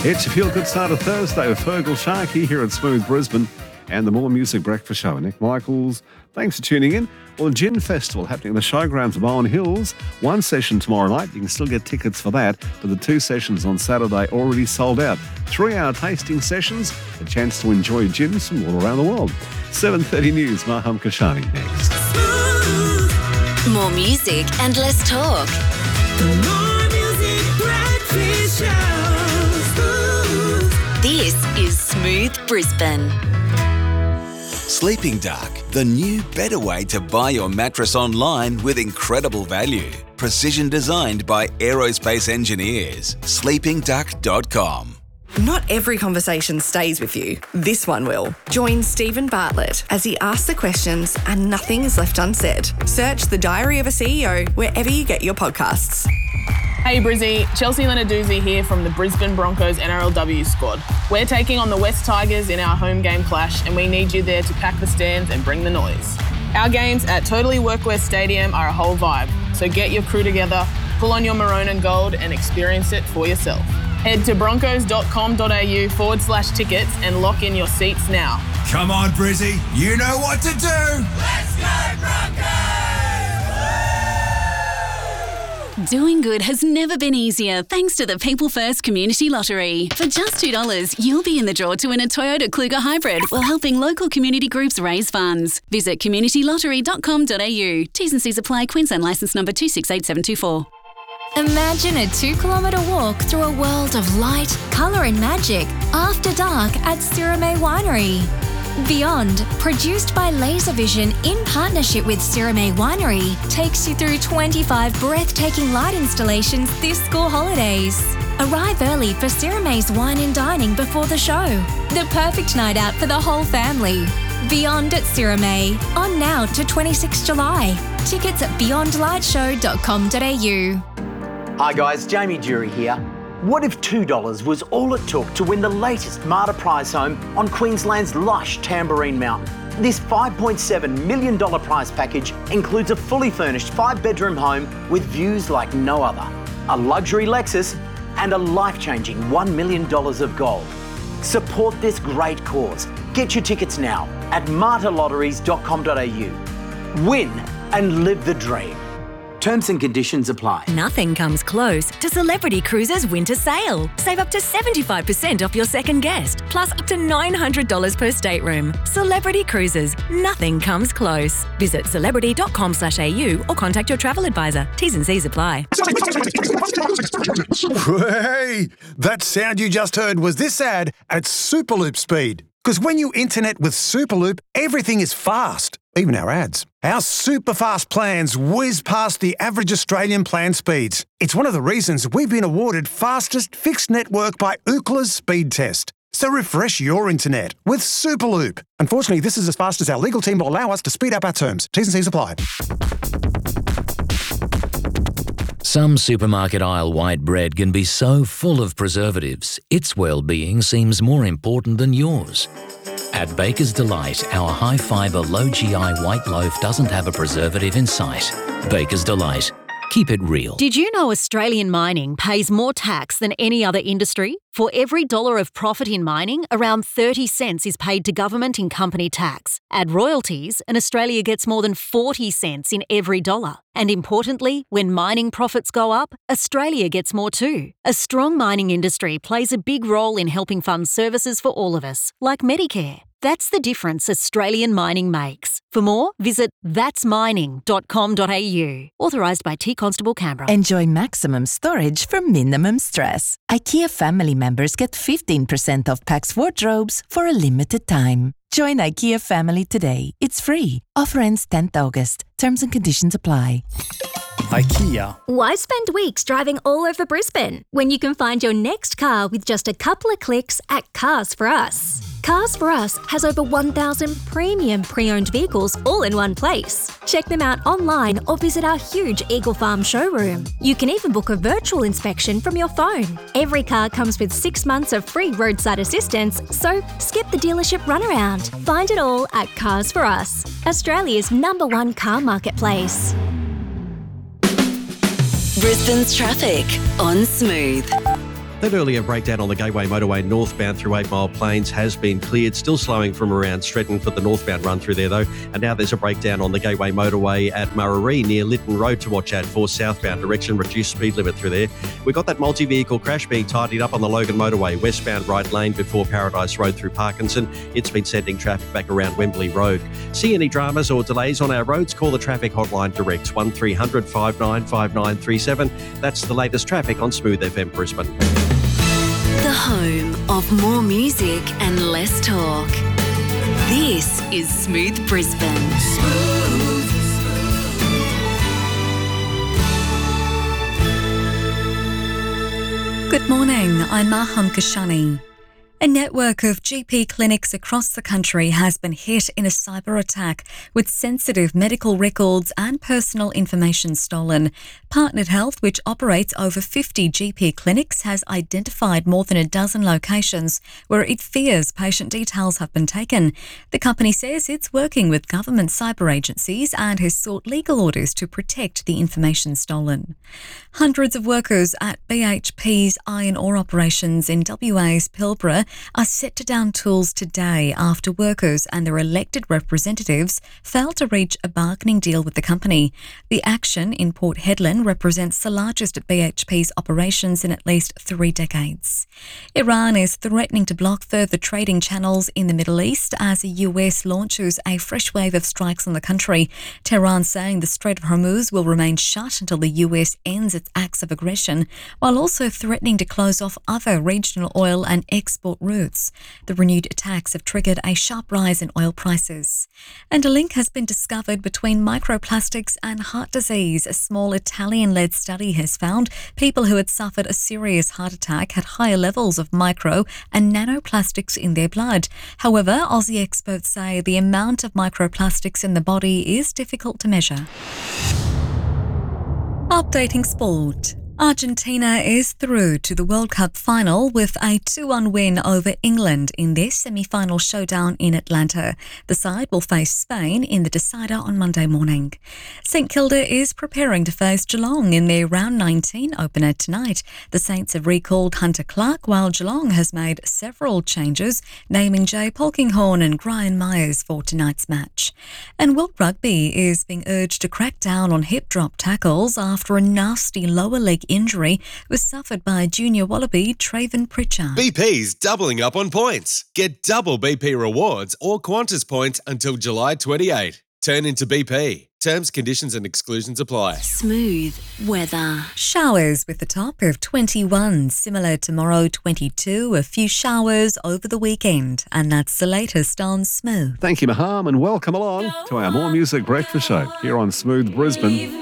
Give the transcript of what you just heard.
It's a feel-good start of Thursday with Fergal Sharkey here at Smooth Brisbane and the More Music Breakfast Show. Nick Michaels, thanks for tuning in. Well, the Gin Festival happening in the showgrounds of Bowen Hills. One session tomorrow night. You can still get tickets for that, but the two sessions on Saturday already sold out. 3-hour tasting sessions, a chance to enjoy gins from all around the world. 7:30 News, Maham Kashani next. More music and less talk. The More Music Breakfast Show. This is Smooth Brisbane. Sleeping Duck, the new, better way to buy your mattress online with incredible value. Precision designed by aerospace engineers. sleepingduck.com. Not every conversation stays with you. This one will. Join Stephen Bartlett as he asks the questions and nothing is left unsaid. Search The Diary of a CEO wherever you get your podcasts. Hey Brizzy, Chelsea Lenarduzzi here from the Brisbane Broncos NRLW squad. We're taking on the West Tigers in our home game clash and we need you there to pack the stands and bring the noise. Our games at Totally Workwear Stadium are a whole vibe, so get your crew together, pull on your maroon and gold and experience it for yourself. Head to broncos.com.au/tickets and lock in your seats now. Come on Brizzy, you know what to do! Let's go Broncos! Doing good has never been easier thanks to the People First Community Lottery. For just $2, you'll be in the draw to win a Toyota Kluger Hybrid while helping local community groups raise funds. Visit communitylottery.com.au. T's and C's apply. Queensland licence number 268724. Imagine a 2-kilometre walk through a world of light, colour and magic after dark at Sirame Winery. Beyond, produced by Laservision in partnership with Sirame Winery, takes you through 25 breathtaking light installations this school holidays. Arrive early for Sirame's wine and dining before the show. The perfect night out for the whole family. Beyond at Sirame, on now to 26 July. Tickets at beyondlightshow.com.au. Hi guys, Jamie Jury here. What if $2 was all it took to win the latest Marta prize home on Queensland's lush Tamborine Mountain? This $5.7 million prize package includes a fully furnished 5-bedroom home with views like no other, a luxury Lexus and a life-changing $1 million of gold. Support this great cause. Get your tickets now at martalotteries.com.au. Win and live the dream. Terms and conditions apply. Nothing comes close to Celebrity Cruises Winter Sale. Save up to 75% off your second guest, plus up to $900 per stateroom. Celebrity Cruises, nothing comes close. Visit celebrity.com.au or contact your travel advisor. T's and C's apply. Hey, that sound you just heard was this ad at Superloop speed. Because when you internet with Superloop, everything is fast, even our ads. Our super fast plans whiz past the average Australian plan speeds. It's one of the reasons we've been awarded fastest fixed network by Ookla's speed test. So refresh your internet with Superloop. Unfortunately, this is as fast as our legal team will allow us to speed up our terms. T's and C's apply. Some supermarket aisle white bread can be so full of preservatives, its well-being seems more important than yours. At Baker's Delight, our high-fibre, low-GI white loaf doesn't have a preservative in sight. Baker's Delight. Keep it real. Did you know Australian mining pays more tax than any other industry? For every $1 of profit in mining, around 30 cents is paid to government in company tax. Add royalties, and Australia gets more than 40 cents in every dollar. And importantly, when mining profits go up, Australia gets more too. A strong mining industry plays a big role in helping fund services for all of us, like Medicare. That's the difference Australian mining makes. For more, visit thatsmining.com.au. Authorised by T Constable Canberra. Enjoy maximum storage for minimum stress. IKEA family members get 15% off PAX wardrobes for a limited time. Join IKEA family today. It's free. Offer ends 10th August. Terms and conditions apply. IKEA. Why spend weeks driving all over Brisbane when you can find your next car with just a couple of clicks at Cars For Us? Cars For Us has over 1,000 premium pre-owned vehicles all in one place. Check them out online or visit our huge Eagle Farm showroom. You can even book a virtual inspection from your phone. Every car comes with 6 months of free roadside assistance, so skip the dealership runaround. Find it all at Cars For Us, Australia's #1 car marketplace. Brisbane's traffic on Smooth. That earlier breakdown on the Gateway Motorway northbound through 8 Mile Plains has been cleared, still slowing from around Stretton for the northbound run through there though. And now there's a breakdown on the Gateway Motorway at Muraree near Lytton Road to watch out for southbound direction, reduced speed limit through there. We've got that multi-vehicle crash being tidied up on the Logan Motorway, westbound right lane before Paradise Road through Parkinson. It's been sending traffic back around Wembley Road. See any dramas or delays on our roads? Call the traffic hotline direct, 1300 595937. That's the latest traffic on Smooth FM Brisbane. The home of more music and less talk. This is Smooth Brisbane. Good morning, I'm Maham Kashani. A network of GP clinics across the country has been hit in a cyber attack with sensitive medical records and personal information stolen. Partnered Health, which operates over 50 GP clinics, has identified more than a dozen locations where it fears patient details have been taken. The company says it's working with government cyber agencies and has sought legal orders to protect the information stolen. Hundreds of workers at BHP's iron ore operations in WA's Pilbara are set to down tools today after workers and their elected representatives failed to reach a bargaining deal with the company. The action in Port Hedland represents the largest at BHP's operations in at least 3 decades. Iran is threatening to block further trading channels in the Middle East as the US launches a fresh wave of strikes on the country. Tehran saying the Strait of Hormuz will remain shut until the US ends its acts of aggression, while also threatening to close off other regional oil and export routes. The renewed attacks have triggered a sharp rise in oil prices. And a link has been discovered between microplastics and heart disease. A small Italian-led study has found people who had suffered a serious heart attack had higher levels of micro and nanoplastics in their blood. However, Aussie experts say the amount of microplastics in the body is difficult to measure. Updating sport. Argentina is through to the World Cup final with a 2-1 win over England in their semi-final showdown in Atlanta. The side will face Spain in the decider on Monday morning. St Kilda is preparing to face Geelong in their round 19 opener tonight. The Saints have recalled Hunter Clark, while Geelong has made several changes, naming Jay Polkinghorne and Brian Myers for tonight's match. And World Rugby is being urged to crack down on hip drop tackles after a nasty lower leg injury was suffered by junior Wallaby Traven Pritchard. BP's doubling up on points. Get double BP rewards or Qantas points until July 28. Turn into BP. Terms, conditions and exclusions apply. Smooth weather. Showers with a top of 21. Similar tomorrow, 22. A few showers over the weekend. And that's the latest on Smooth. Thank you, Maham, and welcome along to our More Music Breakfast Show here on Smooth Brisbane.